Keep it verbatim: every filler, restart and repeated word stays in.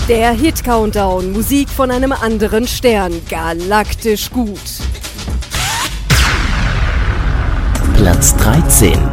Der Hit-Countdown, Musik von einem anderen Stern, galaktisch gut. Platz dreizehn.